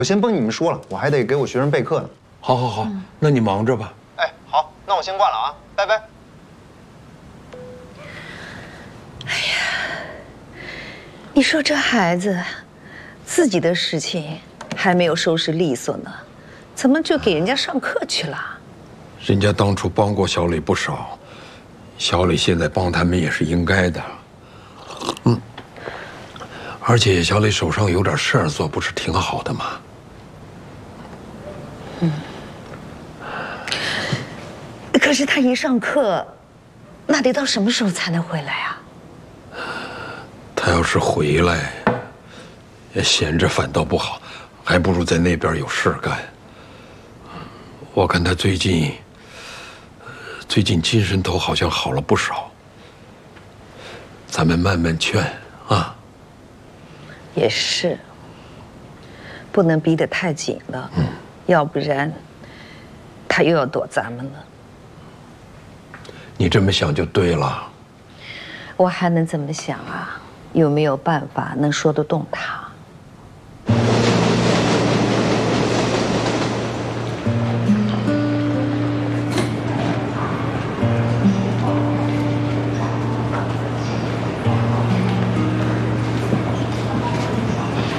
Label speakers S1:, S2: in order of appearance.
S1: 我先帮你们说了，我还得给我学生备课呢。
S2: 好，好，好，那你忙着吧。
S1: 哎，好，那我先挂了啊，拜拜。
S3: 你说这孩子，自己的事情还没有收拾利索呢，怎么就给人家上课去了？
S2: 人家当初帮过小磊不少，小磊现在帮他们也是应该的。而且小磊手上有点事儿做，不是挺好的吗？
S3: 可是他一上课，那得到什么时候才能回来啊？
S2: 他要是回来，闲着反倒不好，还不如在那边有事干。我看他最近精神头好像好了不少，咱们慢慢劝啊。
S3: 也是，不能逼得太紧了，要不然他又要躲咱们了。
S2: 你这么想就对了。
S3: 我还能怎么想啊？有没有办法能说得动他？